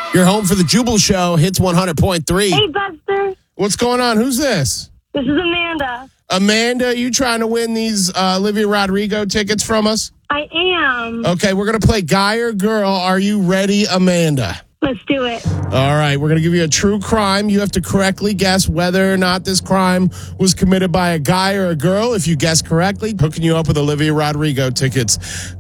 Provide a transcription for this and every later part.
You're home for the Jubal Show, Hits 100.3. Hey, Buster. What's going on? Who's this? This is Amanda. Amanda, you trying to win these Olivia Rodrigo tickets from us? I am. Okay, we're going to play guy or girl. Are you ready, Amanda? Let's do it. All right, we're going to give you a true crime. You have to correctly guess whether or not this crime was committed by a guy or a girl. If you guess correctly, hooking you up with Olivia Rodrigo tickets.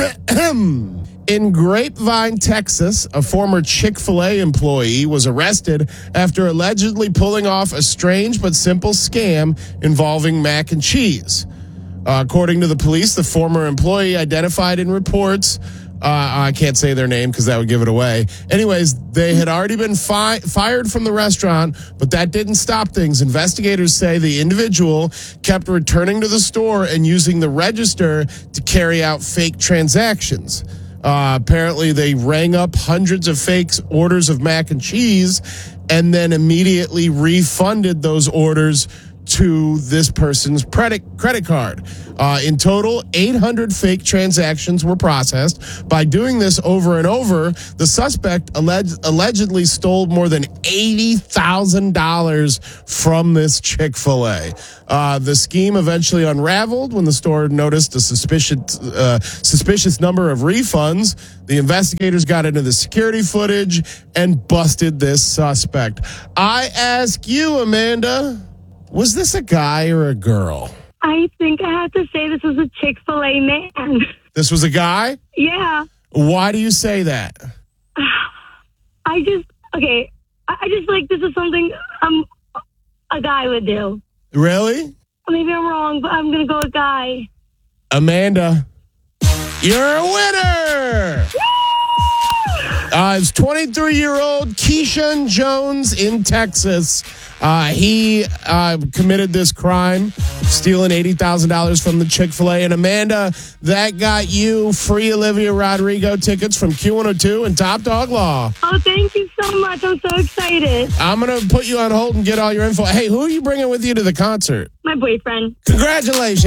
In Grapevine, Texas, a former Chick-fil-A employee was arrested after allegedly pulling off a strange but simple scam involving mac and cheese. According to the police, the former employee identified in reports, I can't say their name because that would give it away. Anyways, they had already been fired from the restaurant, but that didn't stop things. Investigators say the individual kept returning to the store and using the register to carry out fake transactions. Apparently, they rang up hundreds of fake orders of mac and cheese and then immediately refunded those orders to this person's credit card. In total, 800 fake transactions were processed. By doing this over and over, the suspect allegedly stole more than $80,000 from this Chick-fil-A. The scheme eventually unraveled when the store noticed a suspicious number of refunds. The investigators got into the security footage and busted this suspect. I ask you, Amanda, was this a guy or a girl? I think I have to say this was a Chick-fil-A man. This was a guy? Yeah. Why do you say that? I just like this is something a guy would do. Really? Maybe I'm wrong, but I'm going to go with guy. Amanda, you're a winner! It's 23-year-old Keyshawn Jones in Texas. He committed this crime, stealing $80,000 from the Chick-fil-A. And Amanda, that got you free Olivia Rodrigo tickets from Q102 and Top Dog Law. Oh, thank you so much. I'm so excited. I'm going to put you on hold and get all your info. Hey, who are you bringing with you to the concert? My boyfriend. Congratulations.